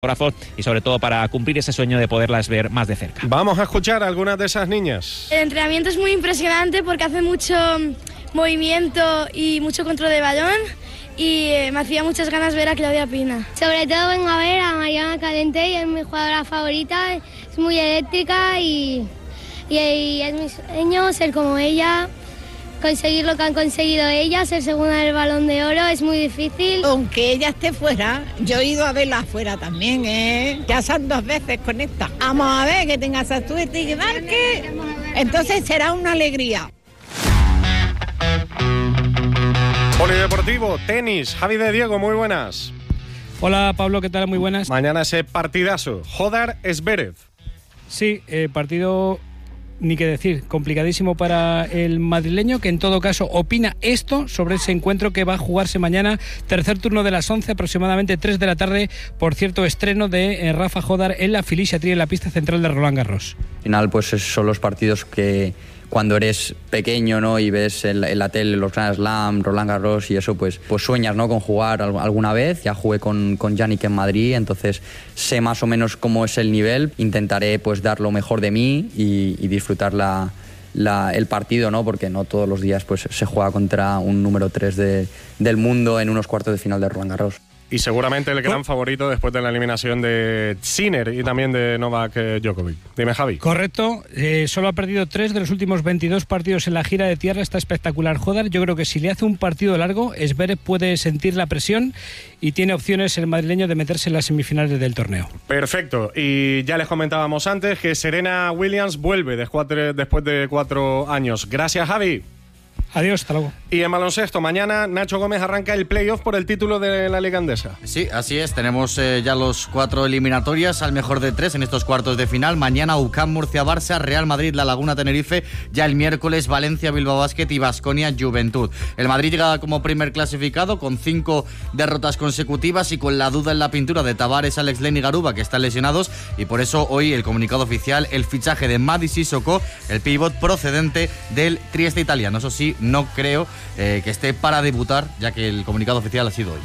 y sobre todo para cumplir ese sueño de poderlas ver más de cerca. Vamos a escuchar a algunas de esas niñas. El entrenamiento es muy impresionante porque hace mucho movimiento y mucho control de balón y me hacía muchas ganas ver a Claudia Pina. Sobre todo vengo a ver a Mariana Calentey, es mi jugadora favorita, es muy eléctrica y es mi sueño ser como ella. Conseguir lo que han conseguido ellas, ser segunda del Balón de Oro, es muy difícil. Aunque ella esté fuera, yo he ido a verla afuera también, ¿eh? Ya son 2 veces con esta. Vamos a ver que tenga esa suerte y que marque. Entonces será una alegría. Polideportivo, tenis, Javi de Diego, muy buenas. Hola Pablo, ¿qué tal? Muy buenas. Mañana ese partidazo, Hodar-Zverev. Sí, partido... Ni que decir, complicadísimo para el madrileño, que en todo caso opina esto sobre ese encuentro que va a jugarse mañana, tercer turno de las 11, aproximadamente 3 de la tarde, por cierto, estreno de Rafa Hodar en la Felicia Tri, en la pista central de Roland Garros. Al final, pues son los partidos que cuando eres pequeño, ¿no?, y ves en la tele los Grand Slam, Roland Garros y eso, pues sueñas, ¿no?, con jugar alguna vez. Ya jugué con Yannick en Madrid, entonces sé más o menos cómo es el nivel. Intentaré pues dar lo mejor de mí y disfrutar el partido, ¿no?, porque no todos los días pues se juega contra un número 3 del mundo en unos cuartos de final de Roland Garros. Y seguramente el gran favorito después de la eliminación de Sinner y también de Novak Djokovic. Dime, Javi. Correcto, solo ha perdido 3 de los últimos 22 partidos en la gira de tierra. Está espectacular Hodar. Yo creo que si le hace un partido largo, Zverev puede sentir la presión y tiene opciones el madrileño de meterse en las semifinales del torneo. Perfecto, y ya les comentábamos antes que Serena Williams vuelve después de 4 años. Gracias, Javi. Adiós, hasta luego. Y en baloncesto, mañana Nacho Gómez arranca el playoff por el título de la Liga Endesa. Sí, así es, tenemos ya los 4 eliminatorias al mejor de 3 en estos cuartos de final. Mañana UCAM, Murcia, Barça, Real Madrid, La Laguna, Tenerife. Ya el miércoles Valencia, Bilbao Basket y Baskonia, Juventud. El Madrid llega como primer clasificado con 5 derrotas consecutivas y con la duda en la pintura de Tavares, Alex Len y Garuba, que están lesionados, y por eso hoy el comunicado oficial, el fichaje de Mady Sissoko, el pívot procedente del Trieste italiano. Eso sí, no creo que esté para debutar, ya que el comunicado oficial ha sido hoy.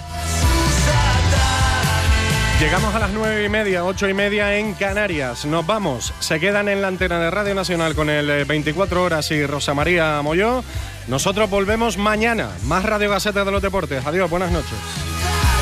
Llegamos a las 9:30, 8:30 en Canarias. Nos vamos. Se quedan en la antena de Radio Nacional con el 24 Horas y Rosa María Molló. Nosotros volvemos mañana. Más Radio Gaceta de los Deportes. Adiós, buenas noches.